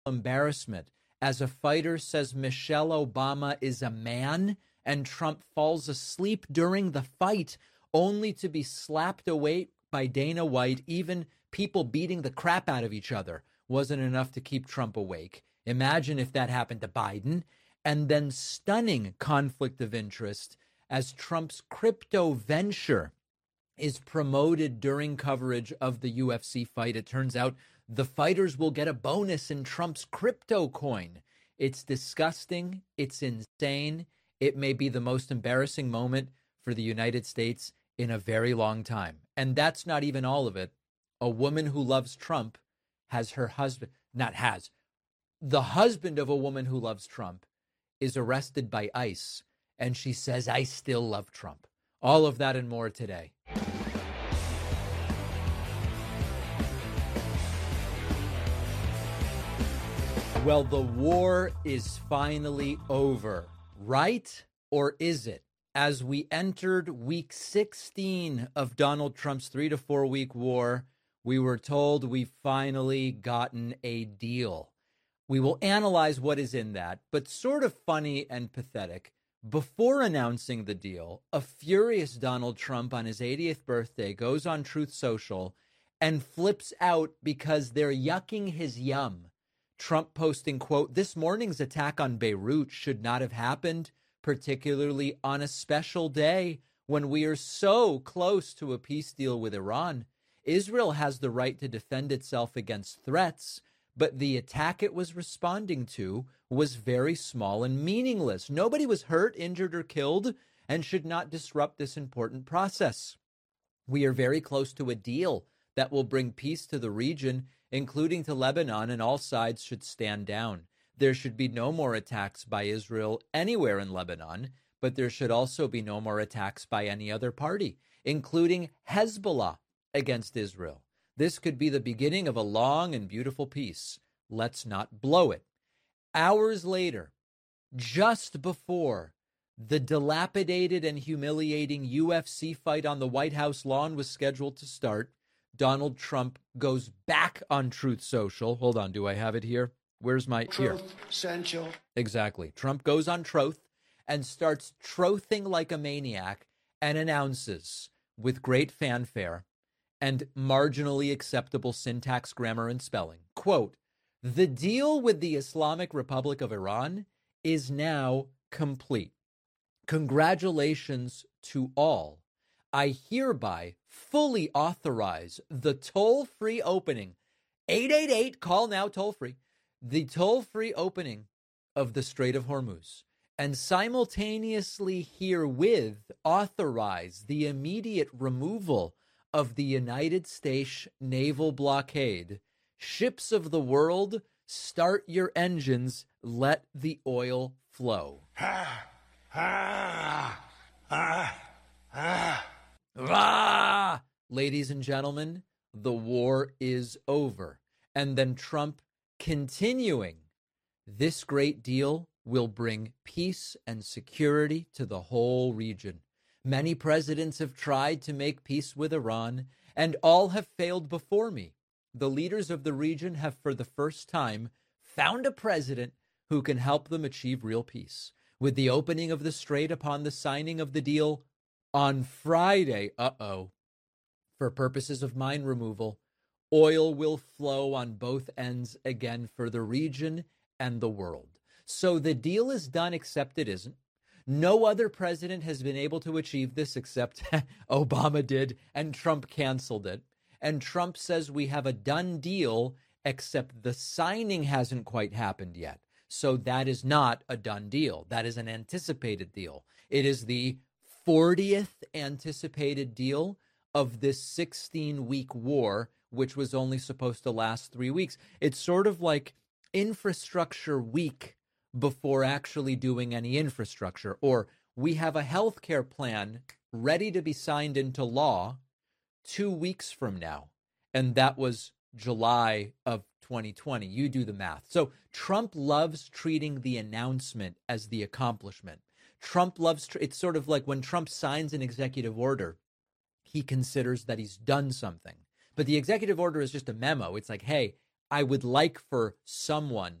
embarrassment as a fighter says Michelle Obama is a man and Trump falls asleep during the fight only to be slapped awake by Dana White. Even people beating the crap out of each other wasn't enough to keep Trump awake. Imagine if that happened to Biden. And then stunning conflict of interest as Trump's crypto venture is promoted during coverage of the UFC fight. It turns out the fighters will get a bonus in Trump's crypto coin. It's disgusting. It's insane. It may be the most embarrassing moment for the United States in a very long time. And that's not even all of it. A woman who loves Trump has her husband, the husband of a woman who loves Trump is arrested by ICE, and she says, I still love Trump. All of that and more today. Well, the war is finally over, right? Or is it? As we entered week 16 of Donald Trump's 3 to 4 week war, we were told we've finally gotten a deal. We will analyze what is in that, but sort of funny and pathetic. Before announcing the deal, a furious Donald Trump on his 80th birthday goes on Truth Social and flips out because they're yucking his yum. Trump posting, quote, "This morning's attack on Beirut should not have happened, particularly on a special day when we are so close to a peace deal with Iran. Israel has the right to defend itself against threats, but the attack it was responding to was very small and meaningless. Nobody was hurt, injured, or killed, and should not disrupt this important process. We are very close to a deal that will bring peace to the region, including to Lebanon, and all sides should stand down. There should be no more attacks by Israel anywhere in Lebanon, but there should also be no more attacks by any other party, including Hezbollah against Israel. This could be the beginning of a long and beautiful peace. Let's not blow it." Hours later, just before the dilapidated and humiliating UFC fight on the White House lawn was scheduled to start, Donald Trump goes back on Truth Social. Hold on, do I have it here? Where's my... Truth here. Essential. Exactly. Trump goes on Truth and starts trothing like a maniac and announces with great fanfare and marginally acceptable syntax, grammar, and spelling, quote, "The deal with the Islamic Republic of Iran is now complete. Congratulations to all. I hereby fully authorize the toll-free opening, 888, call now toll-free, the toll-free opening of the Strait of Hormuz, and simultaneously herewith authorize the immediate removal of the United States naval blockade. Ships of the world, start your engines, let the oil flow." Ladies and gentlemen, the war is over. And then Trump continuing, "This great deal will bring peace and security to the whole region. Many presidents have tried to make peace with Iran, and all have failed before me. The leaders of the region have, for the first time, found a president who can help them achieve real peace. With the opening of the strait upon the signing of the deal on Friday, for purposes of mine removal, oil will flow on both ends again for the region and the world." So the deal is done, except it isn't. No other president has been able to achieve this except Obama did, and Trump canceled it. And Trump says we have a done deal, except the signing hasn't quite happened yet. So that is not a done deal. That is an anticipated deal. It is the 40th anticipated deal of this 16-week war, which was only supposed to last 3 weeks. It's sort of like infrastructure week before actually doing any infrastructure. Or we have a healthcare plan ready to be signed into law 2 weeks from now. And that was July of 2020. You do the math. So Trump loves treating the announcement as the accomplishment. Trump loves, it's sort of like when Trump signs an executive order, he considers that he's done something. But the executive order is just a memo. It's like, hey, I would like for someone